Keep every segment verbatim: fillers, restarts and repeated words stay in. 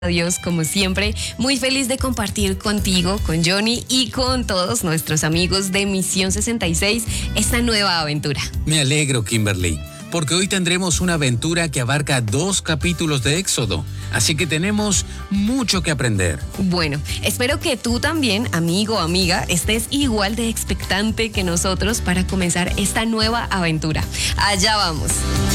Dios, como siempre, muy feliz de compartir contigo, con Johnny y con todos nuestros amigos de Misión sesenta y seis esta nueva aventura. Me alegro, Kimberly, porque hoy tendremos una aventura que abarca dos capítulos de Éxodo, así que tenemos mucho que aprender. Bueno, espero que tú también, amigo o amiga, estés igual de expectante que nosotros para comenzar esta nueva aventura. Allá vamos.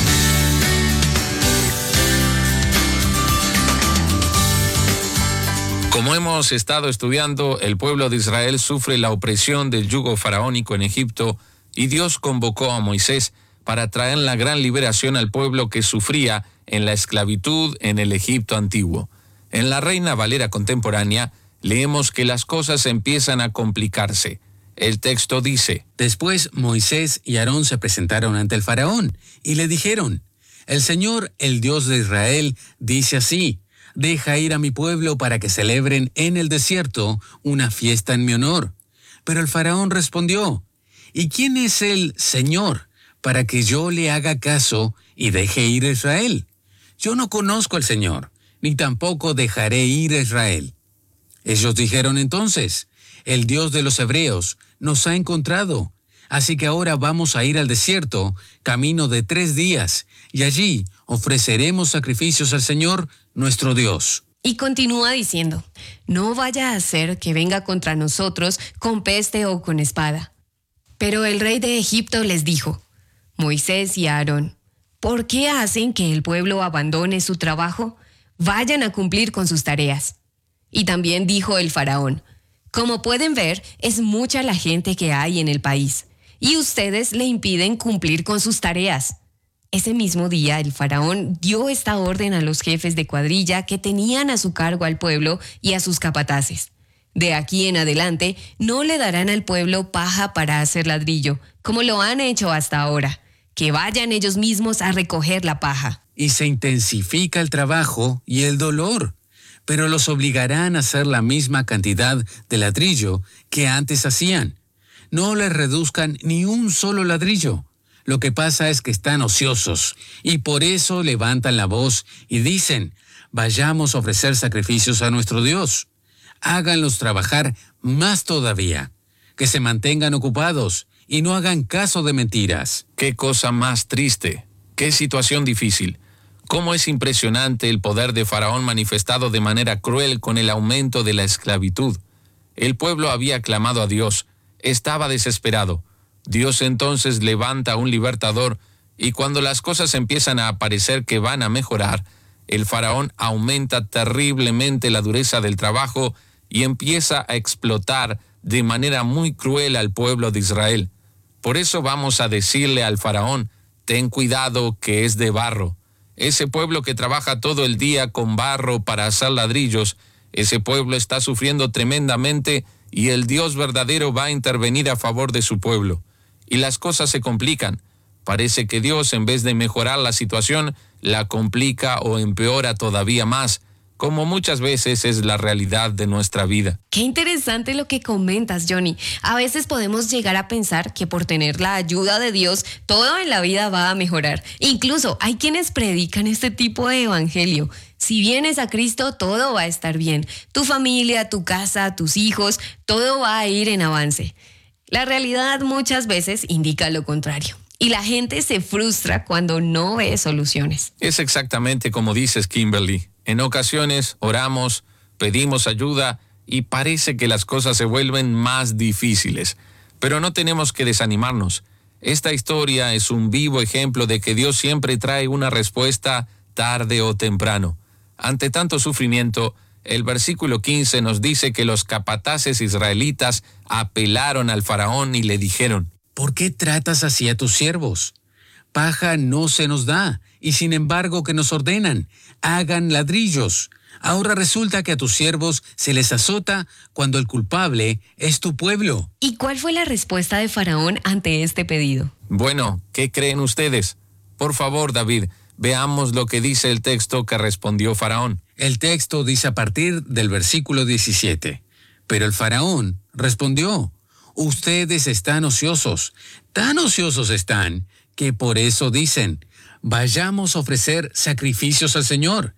Como hemos estado estudiando, el pueblo de Israel sufre la opresión del yugo faraónico en Egipto y Dios convocó a Moisés para traer la gran liberación al pueblo que sufría en la esclavitud en el Egipto antiguo. En la Reina Valera contemporánea leemos que las cosas empiezan a complicarse. El texto dice: Después Moisés y Aarón se presentaron ante el faraón y le dijeron: El Señor, el Dios de Israel, dice así: Deja ir a mi pueblo para que celebren en el desierto una fiesta en mi honor. Pero el faraón respondió: ¿Y quién es el Señor para que yo le haga caso y deje ir a Israel? Yo no conozco al Señor, ni tampoco dejaré ir a Israel. Ellos dijeron entonces: El Dios de los hebreos nos ha encontrado, así que ahora vamos a ir al desierto, camino de tres días, y allí ofreceremos sacrificios al Señor, nuestro Dios. Y continúa diciendo: No vaya a ser que venga contra nosotros con peste o con espada. Pero el rey de Egipto les dijo: Moisés y Aarón, ¿por qué hacen que el pueblo abandone su trabajo? Vayan a cumplir con sus tareas. Y también dijo el faraón: Como pueden ver, es mucha la gente que hay en el país, y ustedes le impiden cumplir con sus tareas. Ese mismo día, el faraón dio esta orden a los jefes de cuadrilla que tenían a su cargo al pueblo y a sus capataces: De aquí en adelante, no le darán al pueblo paja para hacer ladrillo, como lo han hecho hasta ahora. Que vayan ellos mismos a recoger la paja. Y se intensifica el trabajo y el dolor, pero los obligarán a hacer la misma cantidad de ladrillo que antes hacían. No les reduzcan ni un solo ladrillo. Lo que pasa es que están ociosos y por eso levantan la voz y dicen: Vayamos a ofrecer sacrificios a nuestro Dios. Háganlos trabajar más todavía, que se mantengan ocupados y no hagan caso de mentiras. ¡Qué cosa más triste! ¡Qué situación difícil! ¡Cómo es impresionante el poder de Faraón manifestado de manera cruel con el aumento de la esclavitud! El pueblo había clamado a Dios, estaba desesperado. Dios entonces levanta un libertador, y cuando las cosas empiezan a parecer que van a mejorar, el faraón aumenta terriblemente la dureza del trabajo y empieza a explotar de manera muy cruel al pueblo de Israel. Por eso vamos a decirle al faraón: ten cuidado, que es de barro. Ese pueblo que trabaja todo el día con barro para hacer ladrillos, ese pueblo está sufriendo tremendamente y el Dios verdadero va a intervenir a favor de su pueblo. Y las cosas se complican. Parece que Dios, en vez de mejorar la situación, la complica o empeora todavía más, como muchas veces es la realidad de nuestra vida. Qué interesante lo que comentas, Johnny. A veces podemos llegar a pensar que por tener la ayuda de Dios, todo en la vida va a mejorar. Incluso hay quienes predican este tipo de evangelio. Si vienes a Cristo, todo va a estar bien. Tu familia, tu casa, tus hijos, todo va a ir en avance. La realidad muchas veces indica lo contrario, y la gente se frustra cuando no ve soluciones. Es exactamente como dices, Kimberly. En ocasiones oramos, pedimos ayuda y parece que las cosas se vuelven más difíciles. Pero no tenemos que desanimarnos. Esta historia es un vivo ejemplo de que Dios siempre trae una respuesta tarde o temprano. Ante tanto sufrimiento, el versículo quince nos dice que los capataces israelitas apelaron al faraón y le dijeron: ¿Por qué tratas así a tus siervos? Paja no se nos da, y sin embargo que nos ordenan: hagan ladrillos. Ahora resulta que a tus siervos se les azota cuando el culpable es tu pueblo. ¿Y cuál fue la respuesta de Faraón ante este pedido? Bueno, ¿qué creen ustedes? Por favor, David, veamos lo que dice el texto que respondió Faraón. El texto dice a partir del versículo diecisiete. Pero el faraón respondió: Ustedes están ociosos, tan ociosos están, que por eso dicen: Vayamos a ofrecer sacrificios al Señor.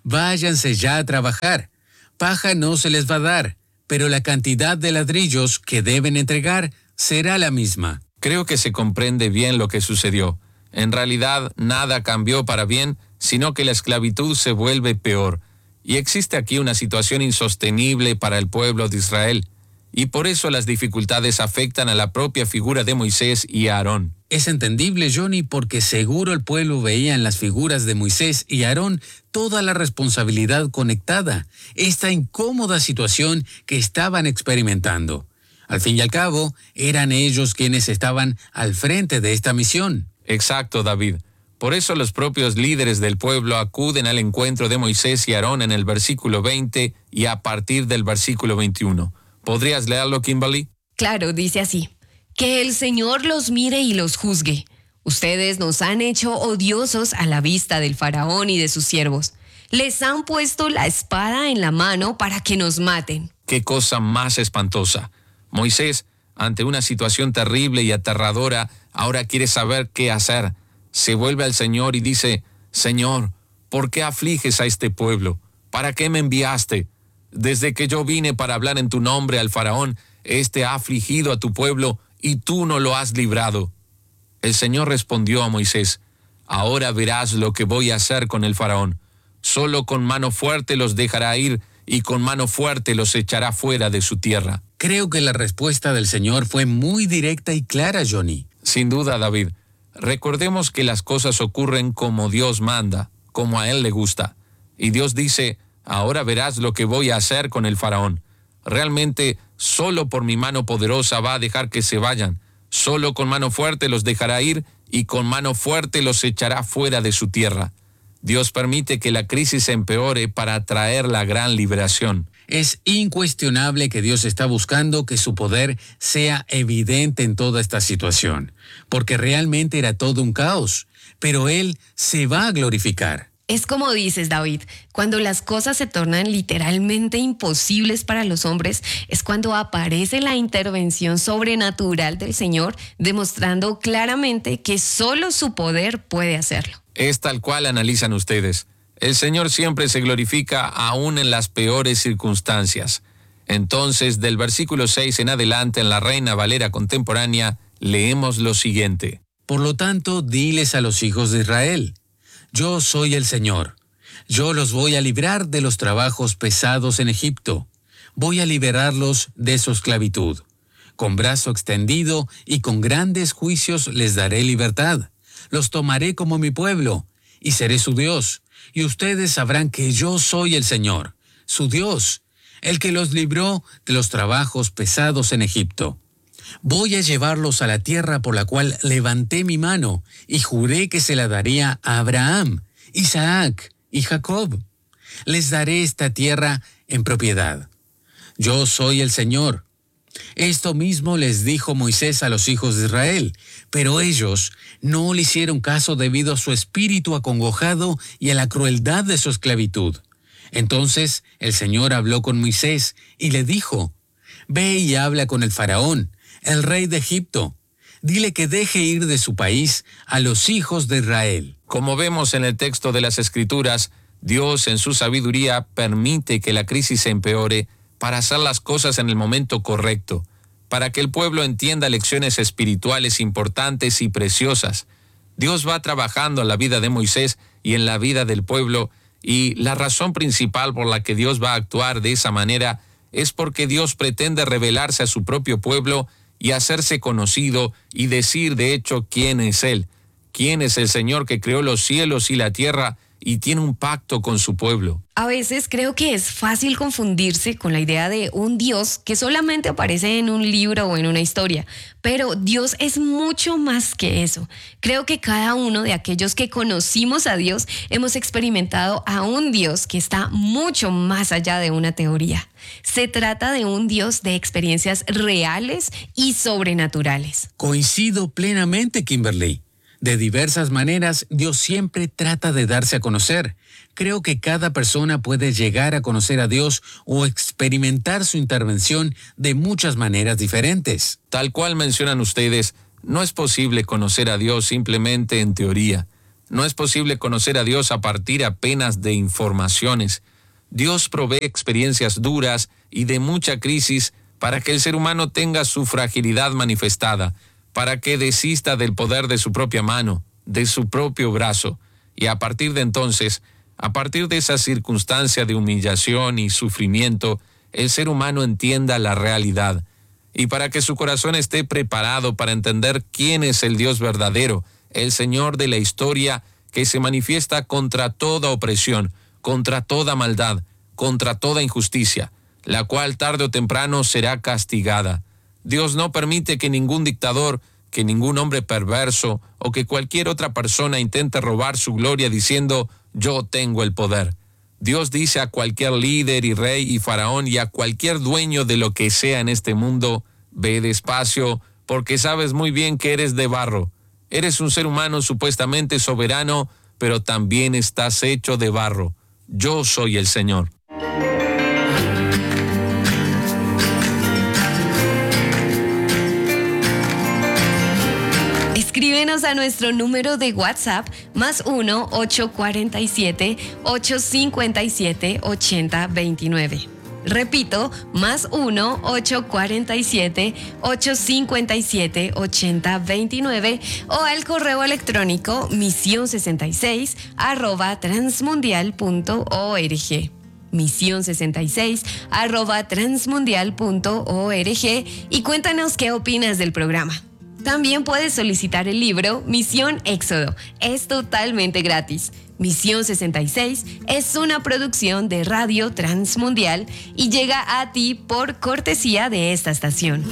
váyanse ya a trabajar. Paja no se les va a dar, pero la cantidad de ladrillos que deben entregar será la misma. Creo que se comprende bien lo que sucedió. En realidad, nada cambió para bien, sino que la esclavitud se vuelve peor. Y existe aquí una situación insostenible para el pueblo de Israel. Y por eso las dificultades afectan a la propia figura de Moisés y Aarón. Es entendible, Johnny, porque seguro el pueblo veía en las figuras de Moisés y Aarón toda la responsabilidad conectada, esta incómoda situación que estaban experimentando. Al fin y al cabo, eran ellos quienes estaban al frente de esta misión. Exacto, David. Por eso los propios líderes del pueblo acuden al encuentro de Moisés y Aarón en el versículo veinte y a partir del versículo veintiuno. ¿Podrías leerlo, Kimberly? Claro, dice así: que el Señor los mire y los juzgue. Ustedes nos han hecho odiosos a la vista del faraón y de sus siervos. Les han puesto la espada en la mano para que nos maten. ¡Qué cosa más espantosa! Moisés, ante una situación terrible y aterradora, ahora quiere saber qué hacer. Se vuelve al Señor y dice: Señor, ¿por qué afliges a este pueblo? ¿Para qué me enviaste? Desde que yo vine para hablar en tu nombre al faraón, éste ha afligido a tu pueblo y tú no lo has librado. El Señor respondió a Moisés: Ahora verás lo que voy a hacer con el faraón. Solo con mano fuerte los dejará ir y con mano fuerte los echará fuera de su tierra. Creo que la respuesta del Señor fue muy directa y clara, Johnny. Sin duda, David. Recordemos que las cosas ocurren como Dios manda, como a Él le gusta. Y Dios dice: Ahora verás lo que voy a hacer con el faraón. Realmente, solo por mi mano poderosa va a dejar que se vayan. Solo con mano fuerte los dejará ir y con mano fuerte los echará fuera de su tierra. Dios permite que la crisis empeore para traer la gran liberación. Es incuestionable que Dios está buscando que su poder sea evidente en toda esta situación, porque realmente era todo un caos, pero Él se va a glorificar. Es como dices, David, cuando las cosas se tornan literalmente imposibles para los hombres, es cuando aparece la intervención sobrenatural del Señor, demostrando claramente que solo su poder puede hacerlo. Es tal cual analizan ustedes. El Señor siempre se glorifica aún en las peores circunstancias. Entonces, del versículo seis en adelante, en la Reina Valera contemporánea, leemos lo siguiente. Por lo tanto, diles a los hijos de Israel: Yo soy el Señor. Yo los voy a librar de los trabajos pesados en Egipto. Voy a liberarlos de su esclavitud. Con brazo extendido y con grandes juicios les daré libertad. Los tomaré como mi pueblo y seré su Dios. Y ustedes sabrán que yo soy el Señor, su Dios, el que los libró de los trabajos pesados en Egipto. Voy a llevarlos a la tierra por la cual levanté mi mano y juré que se la daría a Abraham, Isaac y Jacob. Les daré esta tierra en propiedad. Yo soy el Señor. Esto mismo les dijo Moisés a los hijos de Israel, pero ellos no le hicieron caso debido a su espíritu acongojado y a la crueldad de su esclavitud. Entonces el Señor habló con Moisés y le dijo: Ve y habla con el faraón, el rey de Egipto. Dile que deje ir de su país a los hijos de Israel. Como vemos en el texto de las Escrituras, Dios en su sabiduría permite que la crisis se empeore para hacer las cosas en el momento correcto, para que el pueblo entienda lecciones espirituales importantes y preciosas. Dios va trabajando en la vida de Moisés y en la vida del pueblo, y la razón principal por la que Dios va a actuar de esa manera es porque Dios pretende revelarse a su propio pueblo y hacerse conocido y decir de hecho quién es Él, quién es el Señor que creó los cielos y la tierra y tiene un pacto con su pueblo. A veces creo que es fácil confundirse con la idea de un Dios que solamente aparece en un libro o en una historia, pero Dios es mucho más que eso. Creo que cada uno de aquellos que conocimos a Dios hemos experimentado a un Dios que está mucho más allá de una teoría. Se trata de un Dios de experiencias reales y sobrenaturales. Coincido plenamente, Kimberly. De diversas maneras, Dios siempre trata de darse a conocer. Creo que cada persona puede llegar a conocer a Dios o experimentar su intervención de muchas maneras diferentes. Tal cual mencionan ustedes, no es posible conocer a Dios simplemente en teoría. No es posible conocer a Dios a partir apenas de informaciones. Dios provee experiencias duras y de mucha crisis para que el ser humano tenga su fragilidad manifestada, para que desista del poder de su propia mano, de su propio brazo. Y a partir de entonces, a partir de esa circunstancia de humillación y sufrimiento, el ser humano entienda la realidad. Y para que su corazón esté preparado para entender quién es el Dios verdadero, el Señor de la historia, que se manifiesta contra toda opresión, contra toda maldad, contra toda injusticia, la cual tarde o temprano será castigada. Dios no permite que ningún dictador, que ningún hombre perverso o que cualquier otra persona intente robar su gloria diciendo, yo tengo el poder. Dios dice a cualquier líder y rey y faraón y a cualquier dueño de lo que sea en este mundo, ve despacio, porque sabes muy bien que eres de barro. Eres un ser humano supuestamente soberano, pero también estás hecho de barro. Yo soy el Señor. Escríbenos a nuestro número de WhatsApp más uno ocho cuatro siete ocho cinco siete ocho cero dos nueve. Repito, más uno ocho cuatro siete ocho cinco siete ocho cero dos nueve o al correo electrónico misión sesenta y seis arroba transmundial punto org. misión sesenta y seis arroba transmundial punto org y cuéntanos qué opinas del programa. También puedes solicitar el libro Misión Éxodo. Es totalmente gratis. Misión sesenta y seis es una producción de Radio Transmundial y llega a ti por cortesía de esta estación.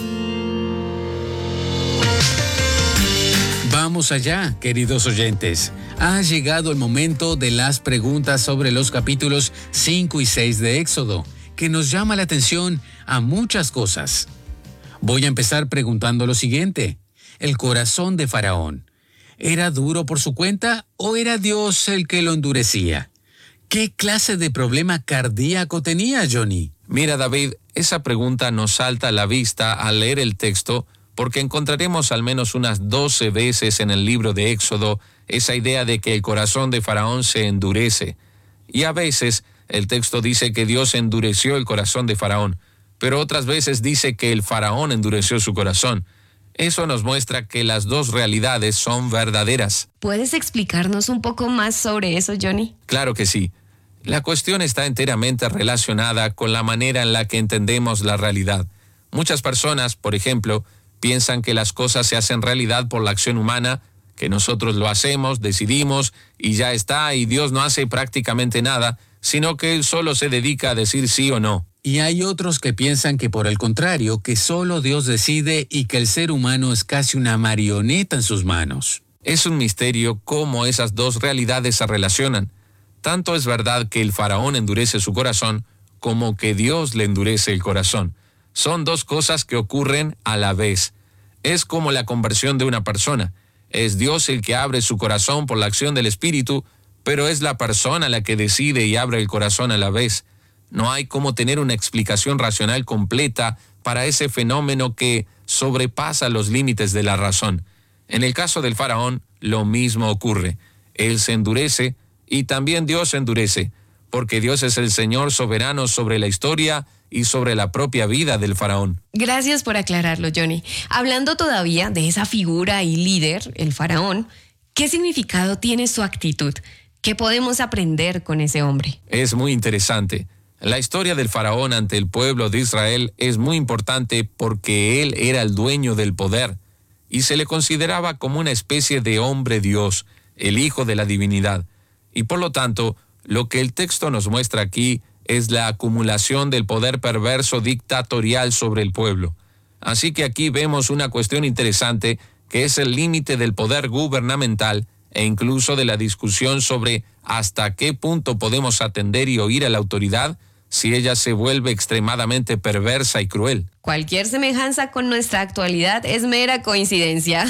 Vamos allá, queridos oyentes. Ha llegado el momento de las preguntas sobre los capítulos cinco y seis de Éxodo, que nos llama la atención a muchas cosas. Voy a empezar preguntando lo siguiente. ¿El corazón de Faraón era duro por su cuenta o era Dios el que lo endurecía? ¿Qué clase de problema cardíaco tenía Johnny? Mira, David, esa pregunta nos salta a la vista al leer el texto porque encontraremos al menos unas doce veces en el libro de Éxodo esa idea de que el corazón de Faraón se endurece. Y a veces el texto dice que Dios endureció el corazón de Faraón, pero otras veces dice que el Faraón endureció su corazón. Eso nos muestra que las dos realidades son verdaderas. ¿Puedes explicarnos un poco más sobre eso, Johnny? Claro que sí. La cuestión está enteramente relacionada con la manera en la que entendemos la realidad. Muchas personas, por ejemplo, piensan que las cosas se hacen realidad por la acción humana, que nosotros lo hacemos, decidimos y ya está, y Dios no hace prácticamente nada, sino que Él solo se dedica a decir sí o no. Y hay otros que piensan que por el contrario, que solo Dios decide y que el ser humano es casi una marioneta en sus manos. Es un misterio cómo esas dos realidades se relacionan. Tanto es verdad que el faraón endurece su corazón, como que Dios le endurece el corazón. Son dos cosas que ocurren a la vez. Es como la conversión de una persona. Es Dios el que abre su corazón por la acción del Espíritu, pero es la persona la que decide y abre el corazón a la vez. No hay cómo tener una explicación racional completa para ese fenómeno que sobrepasa los límites de la razón. En el caso del faraón, lo mismo ocurre. Él se endurece y también Dios se endurece, porque Dios es el Señor soberano sobre la historia y sobre la propia vida del faraón. Gracias por aclararlo, Johnny. Hablando todavía de esa figura y líder, el faraón, ¿qué significado tiene su actitud? ¿Qué podemos aprender con ese hombre? Es muy interesante. La historia del faraón ante el pueblo de Israel es muy importante porque él era el dueño del poder y se le consideraba como una especie de hombre Dios, el hijo de la divinidad. Y por lo tanto, lo que el texto nos muestra aquí es la acumulación del poder perverso dictatorial sobre el pueblo. Así que aquí vemos una cuestión interesante que es el límite del poder gubernamental e incluso de la discusión sobre hasta qué punto podemos atender y oír a la autoridad si ella se vuelve extremadamente perversa y cruel. Cualquier semejanza con nuestra actualidad es mera coincidencia.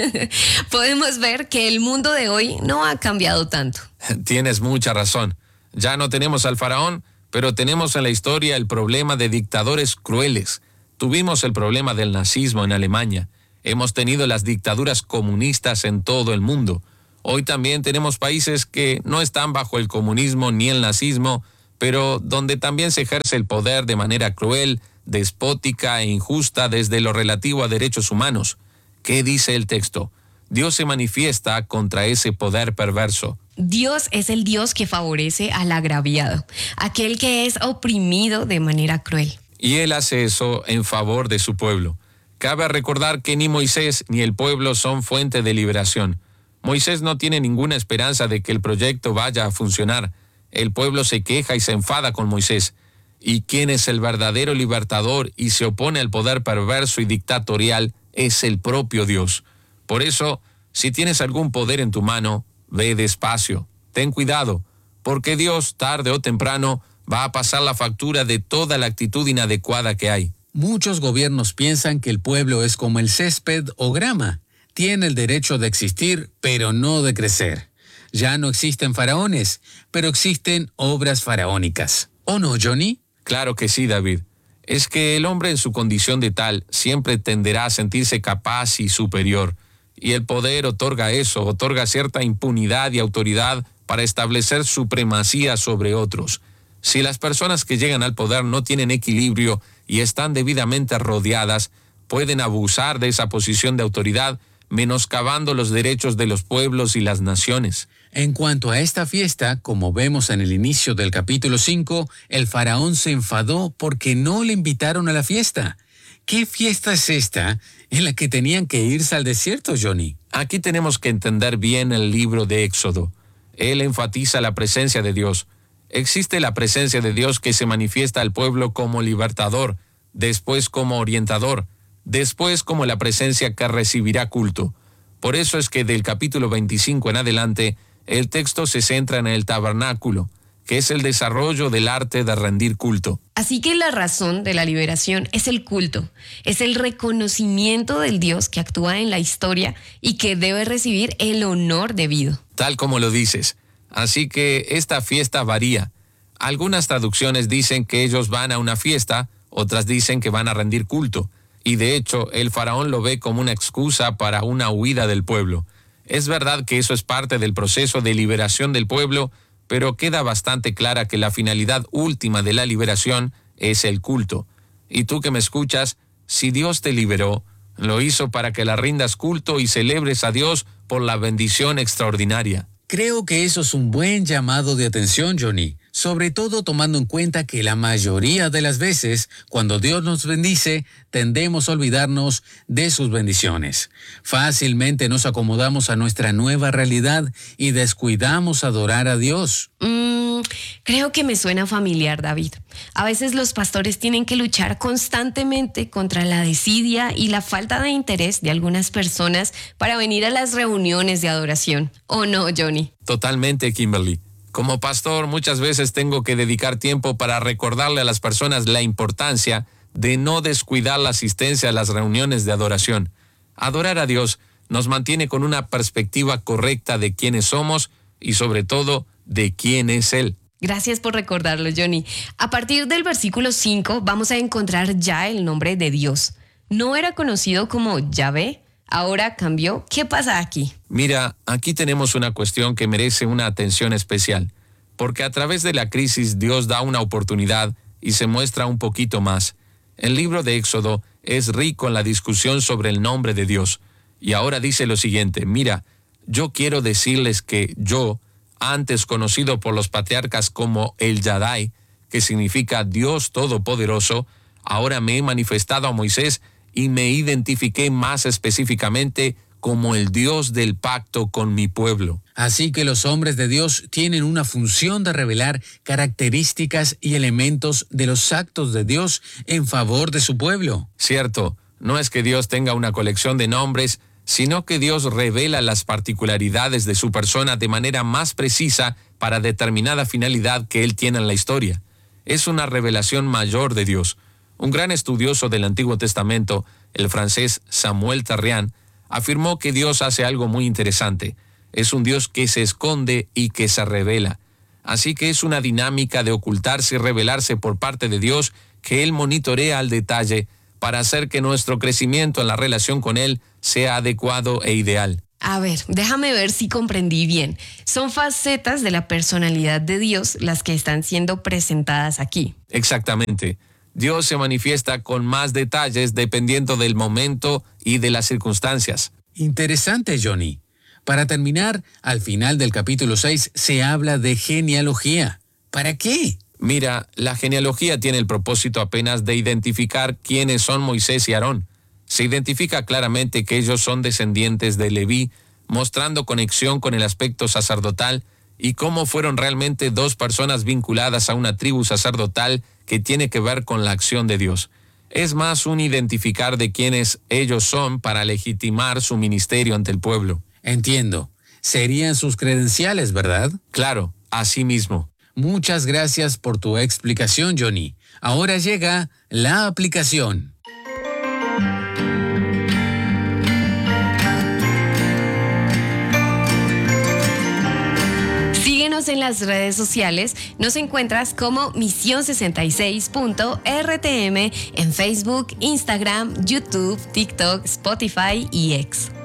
Podemos ver que el mundo de hoy no ha cambiado tanto. Tienes mucha razón. Ya no tenemos al faraón, pero tenemos en la historia el problema de dictadores crueles. Tuvimos el problema del nazismo en Alemania. Hemos tenido las dictaduras comunistas en todo el mundo. Hoy también tenemos países que no están bajo el comunismo ni el nazismo, pero donde también se ejerce el poder de manera cruel, despótica e injusta desde lo relativo a derechos humanos. ¿Qué dice el texto? Dios se manifiesta contra ese poder perverso. Dios es el Dios que favorece al agraviado, aquel que es oprimido de manera cruel. Y Él hace eso en favor de su pueblo. Cabe recordar que ni Moisés ni el pueblo son fuente de liberación. Moisés no tiene ninguna esperanza de que el proyecto vaya a funcionar. El pueblo se queja y se enfada con Moisés. Y quien es el verdadero libertador y se opone al poder perverso y dictatorial es el propio Dios. Por eso, si tienes algún poder en tu mano, ve despacio, ten cuidado, porque Dios, tarde o temprano, va a pasar la factura de toda la actitud inadecuada que hay. Muchos gobiernos piensan que el pueblo es como el césped o grama. Tiene el derecho de existir, pero no de crecer. Ya no existen faraones, pero existen obras faraónicas. ¿O no, Johnny? Claro que sí, David. Es que el hombre en su condición de tal siempre tenderá a sentirse capaz y superior. Y el poder otorga eso, otorga cierta impunidad y autoridad para establecer supremacía sobre otros. Si las personas que llegan al poder no tienen equilibrio y están debidamente rodeadas, pueden abusar de esa posición de autoridad, menoscabando los derechos de los pueblos y las naciones. En cuanto a esta fiesta, como vemos en el inicio del capítulo cinco, el faraón se enfadó porque no le invitaron a la fiesta. ¿Qué fiesta es esta en la que tenían que irse al desierto, Johnny? Aquí tenemos que entender bien el libro de Éxodo. Él enfatiza la presencia de Dios. Existe la presencia de Dios que se manifiesta al pueblo como libertador, después como orientador, después como la presencia que recibirá culto. Por eso es que del capítulo veinticinco en adelante, el texto se centra en el tabernáculo, que es el desarrollo del arte de rendir culto. Así que la razón de la liberación es el culto, es el reconocimiento del Dios que actúa en la historia y que debe recibir el honor debido. Tal como lo dices. Así que esta fiesta varía. Algunas traducciones dicen que ellos van a una fiesta, otras dicen que van a rendir culto. Y de hecho, el faraón lo ve como una excusa para una huida del pueblo. Es verdad que eso es parte del proceso de liberación del pueblo, pero queda bastante clara que la finalidad última de la liberación es el culto. Y tú que me escuchas, si Dios te liberó, lo hizo para que le rindas culto y celebres a Dios por la bendición extraordinaria. Creo que eso es un buen llamado de atención, Johnny, sobre todo tomando en cuenta que la mayoría de las veces, cuando Dios nos bendice, tendemos a olvidarnos de sus bendiciones. Fácilmente nos acomodamos a nuestra nueva realidad y descuidamos adorar a Dios. Mm, creo que me suena familiar, David. A veces los pastores tienen que luchar constantemente contra la desidia y la falta de interés de algunas personas para venir a las reuniones de adoración. ¿O no, Johnny? Totalmente, Kimberly. Como pastor, muchas veces tengo que dedicar tiempo para recordarle a las personas la importancia de no descuidar la asistencia a las reuniones de adoración. Adorar a Dios nos mantiene con una perspectiva correcta de quiénes somos y sobre todo de quién es Él. Gracias por recordarlo, Johnny. A partir del versículo cinco vamos a encontrar ya el nombre de Dios. ¿No era conocido como Yahvé? Ahora cambió. ¿Qué pasa aquí? Mira, aquí tenemos una cuestión que merece una atención especial, porque a través de la crisis Dios da una oportunidad y se muestra un poquito más. El libro de Éxodo es rico en la discusión sobre el nombre de Dios, y ahora dice lo siguiente: mira, yo quiero decirles que yo, antes conocido por los patriarcas como El Shaddai, que significa Dios Todopoderoso, ahora me he manifestado a Moisés y me identifiqué más específicamente como el Dios del pacto con mi pueblo. Así que los hombres de Dios tienen una función de revelar características y elementos de los actos de Dios en favor de su pueblo. Cierto, no es que Dios tenga una colección de nombres, sino que Dios revela las particularidades de su persona de manera más precisa para determinada finalidad que Él tiene en la historia. Es una revelación mayor de Dios. Un gran estudioso del Antiguo Testamento, el francés Samuel Tarrián, afirmó que Dios hace algo muy interesante. Es un Dios que se esconde y que se revela. Así que es una dinámica de ocultarse y revelarse por parte de Dios que Él monitorea al detalle para hacer que nuestro crecimiento en la relación con Él sea adecuado e ideal. A ver, déjame ver si comprendí bien. Son facetas de la personalidad de Dios las que están siendo presentadas aquí. Exactamente. Dios se manifiesta con más detalles dependiendo del momento y de las circunstancias. Interesante, Johnny. Para terminar, al final del capítulo seis se habla de genealogía. ¿Para qué? Mira, la genealogía tiene el propósito apenas de identificar quiénes son Moisés y Aarón. Se identifica claramente que ellos son descendientes de Leví, mostrando conexión con el aspecto sacerdotal y cómo fueron realmente dos personas vinculadas a una tribu sacerdotal que tiene que ver con la acción de Dios. Es más un identificar de quiénes ellos son para legitimar su ministerio ante el pueblo. Entiendo. Serían sus credenciales, ¿verdad? Claro, así mismo. Muchas gracias por tu explicación, Johnny. Ahora llega la aplicación. Síguenos en las redes sociales. Nos encuentras como Misión sesenta y seis punto R T M en Facebook, Instagram, YouTube, TikTok, Spotify y X.